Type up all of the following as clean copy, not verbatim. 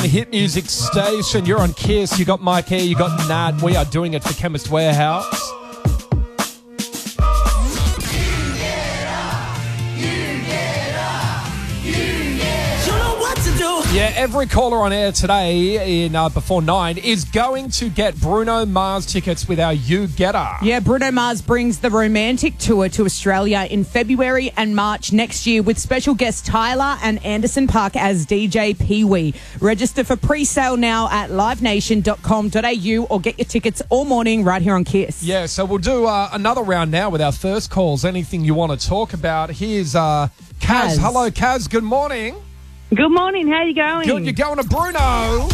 hit music station. You're on Kiss. You got Mike here. You got Nat. We are doing it for Chemist Warehouse. Yeah, every caller on air today in before 9 is going to get Bruno Mars tickets with our You Getter. Yeah, Bruno Mars brings the Romantic Tour to Australia in February and March next year with special guests Tyler and Anderson .Paak as DJ Pee-wee. Register for pre-sale now at livenation.com.au or get your tickets all morning right here on Kiss. Yeah, so we'll do another round now with our first calls. Anything you want to talk about. Here's Kaz. Hello, Kaz. Good morning. Good morning. How are you going? Good. You're going to Bruno.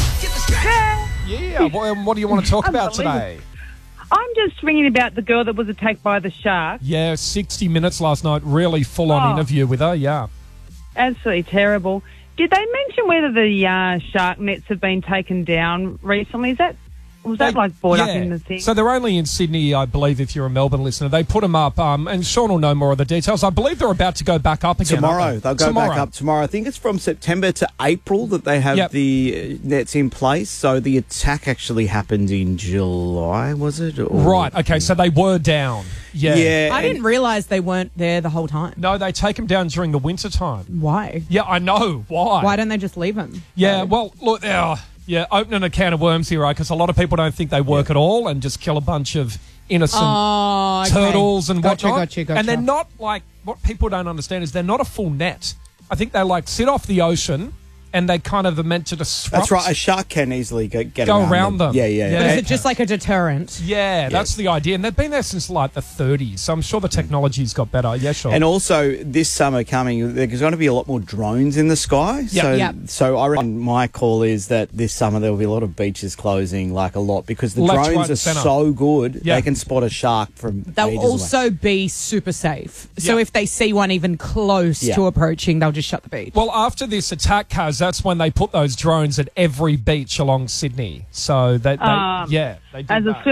Yeah. What do you want to talk about today? I'm just ringing about the girl that was attacked by the shark. Yeah, 60 Minutes last night. Really full-on interview with her, yeah. Absolutely terrible. Did they mention whether the shark nets have been taken down recently? Was that brought up in the thing? So they're only in Sydney, I believe, if you're a Melbourne listener. They put them up, and Sean will know more of the details. I believe they're about to go back up again. Tomorrow. They'll go back up tomorrow. I think it's from September to April that they have the nets in place. So the attack actually happened in July, was it? Right. Okay, so they were down. Yeah. I didn't realise they weren't there the whole time. No, they take them down during the winter time. Why? Yeah, I know. Why? Why don't they just leave them? Yeah, well, look... Yeah, opening a can of worms here, right? Because a lot of people don't think they work at all and just kill a bunch of innocent turtles and whatnot. Gotcha. And they're not like, what people don't understand is they're not a full net. I think they sit off the ocean and they kind of are meant to disrupt. That's right. A shark can easily go around them. Yeah. But is it just like a deterrent? Yeah, that's the idea. And they've been there since like the 30s. So I'm sure the technology's got better. Yeah, sure. And also this summer coming, there's going to be a lot more drones in the sky. So I reckon my call is that this summer there will be a lot of beaches closing, like a lot, because the drones are so good, they can spot a shark from They'll also be super safe. So if they see one even close to approaching, they'll just shut the beach. Well, after this attack, Kaz, that's when they put those drones at every beach along Sydney. So they did as that.